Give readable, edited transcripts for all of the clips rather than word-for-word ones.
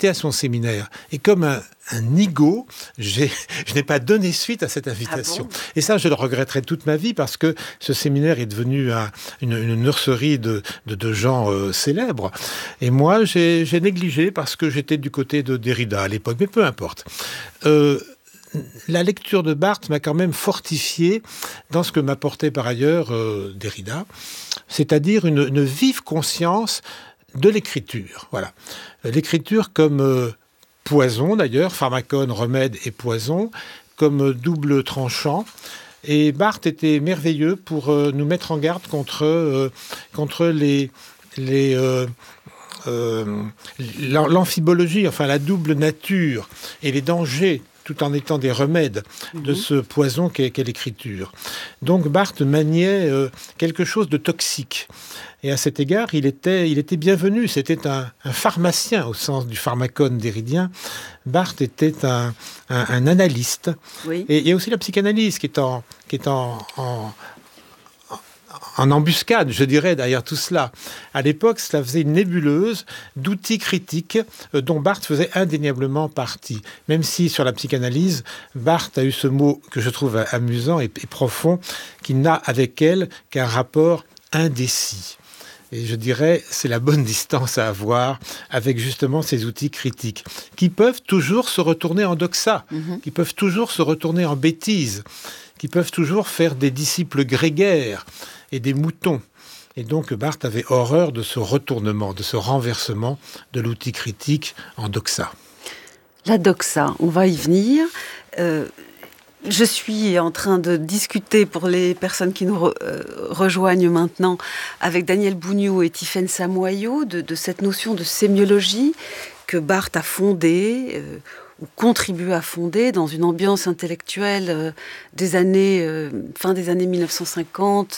invité à son séminaire. Et comme un nigaud, je n'ai pas donné suite à cette invitation. Ah bon ? Et ça, je le regretterai toute ma vie parce que ce séminaire est devenu une nurserie de gens célèbres. Et moi, j'ai négligé parce que j'étais du côté de Derrida à l'époque. Mais peu importe. La lecture de Barthes m'a quand même fortifié dans ce que m'apportait par ailleurs Derrida, c'est-à-dire une vive conscience de l'écriture. Voilà. L'écriture comme poison d'ailleurs, pharmacone, remède et poison, comme double tranchant. Et Barthes était merveilleux pour nous mettre en garde contre l'amphibologie, enfin la double nature et les dangers, tout en étant des remèdes de ce poison qu'est l'écriture. Donc Barthes maniait quelque chose de toxique. Et à cet égard, il était bienvenu. C'était un pharmacien au sens du pharmacone derridien. Barthes était un analyste. Oui. Et il y a aussi la psychanalyse qui est en embuscade, je dirais, derrière tout cela. À l'époque, cela faisait une nébuleuse d'outils critiques dont Barthes faisait indéniablement partie. Même si, sur la psychanalyse, Barthes a eu ce mot que je trouve amusant et profond, qui n'a avec elle qu'un rapport indécis. Et je dirais, c'est la bonne distance à avoir avec justement ces outils critiques, qui peuvent toujours se retourner en doxa, qui peuvent toujours se retourner en bêtises, qui peuvent toujours faire des disciples grégaires et des moutons. Et donc Barthes avait horreur de ce retournement, de ce renversement de l'outil critique en doxa. La doxa, on va y venir. Je suis en train de discuter pour les personnes qui nous rejoignent maintenant avec Daniel Bougnoud et Tiffaine Samoyau de cette notion de sémiologie que Barthes a fondée ou contribué à fonder dans une ambiance intellectuelle des années fin des années 1950,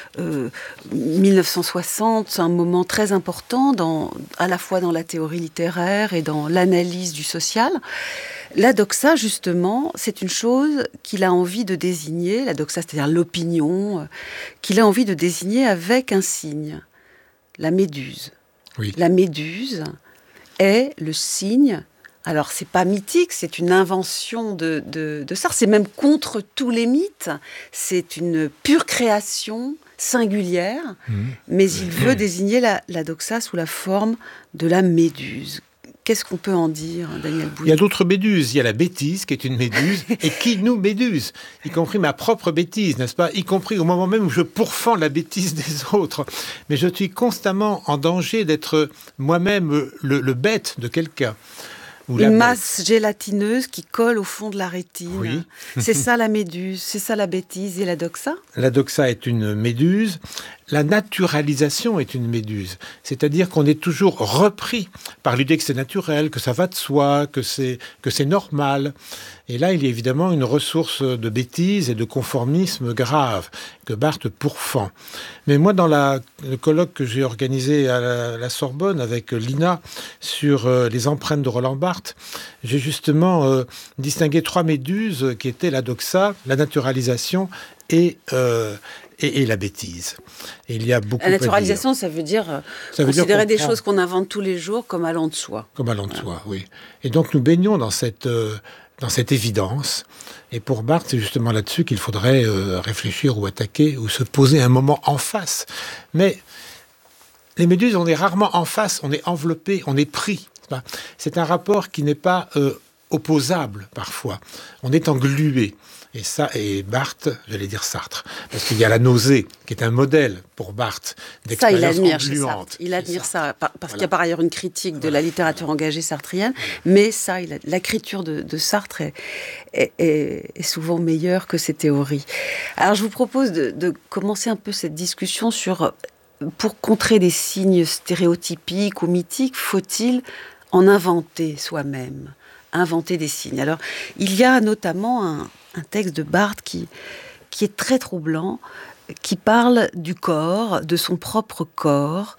1960. C'est un moment très important à la fois dans la théorie littéraire et dans l'analyse du social. La doxa, justement, c'est une chose qu'il a envie de désigner, la doxa, c'est-à-dire l'opinion, qu'il a envie de désigner avec un signe, la méduse. Oui. La méduse est le signe, alors c'est pas mythique, c'est une invention de Sartre, c'est même contre tous les mythes, c'est une pure création singulière, mais il veut désigner la doxa sous la forme de la méduse. Qu'est-ce qu'on peut en dire, Daniel Bougnoud ? Il y a d'autres méduses. Il y a la bêtise, qui est une méduse, et qui nous méduse, y compris ma propre bêtise, n'est-ce pas ? Y compris au moment même où je pourfends la bêtise des autres. Mais je suis constamment en danger d'être moi-même le bête de quelqu'un. Une masse gélatineuse qui colle au fond de la rétine. Oui. C'est ça la méduse, c'est ça la bêtise et la doxa ? La doxa est une méduse. La naturalisation est une méduse. C'est-à-dire qu'on est toujours repris par l'idée que c'est naturel, que ça va de soi, que c'est normal. Et là, il y a évidemment une ressource de bêtise et de conformisme grave que Barthes pourfend. Mais moi, dans le colloque que j'ai organisé à la Sorbonne avec Lina sur les empreintes de Roland Barthes, j'ai justement distingué 3 méduses qui étaient la doxa, la naturalisation et la bêtise. Et il y a beaucoup. La naturalisation, ça veut dire considérer des choses qu'on invente tous les jours comme allant de soi. Comme allant de soi, oui. Et donc nous baignons dans cette évidence. Et pour Barthes, c'est justement là-dessus qu'il faudrait réfléchir ou attaquer ou se poser un moment en face. Mais les méduses, on est rarement en face, on est enveloppé, on est pris. C'est un rapport qui n'est pas opposable parfois. On est englué. Et ça, et Barthes, j'allais dire Sartre, parce qu'il y a la nausée, qui est un modèle pour Barthes d'expérience engluante. Il admire ça, parce qu'il y a par ailleurs une critique de la littérature engagée sartrienne, mais ça, l'écriture de Sartre est souvent meilleure que ses théories. Alors je vous propose de commencer un peu cette discussion sur, pour contrer des signes stéréotypiques ou mythiques, faut-il en inventer soi-même ? Inventer des signes. Alors, il y a notamment un texte de Barthes qui est très troublant, qui parle du corps, de son propre corps.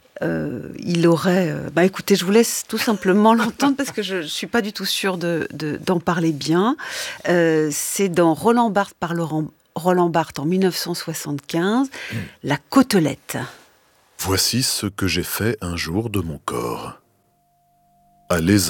Il aurait... écoutez, je vous laisse tout simplement l'entendre parce que je ne suis pas du tout sûre d'en parler bien. C'est dans Roland Barthes par Roland Barthes en 1975, La côtelette. Voici ce que j'ai fait un jour de mon corps. À l'aisance